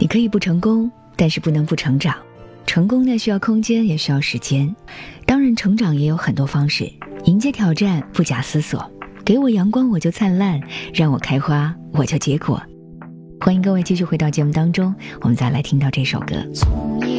你可以不成功，但是不能不成长。成功呢，需要空间，也需要时间。当然，成长也有很多方式。迎接挑战，不假思索。给我阳光，我就灿烂；让我开花，我就结果。欢迎各位继续回到节目当中，我们再来听到这首歌。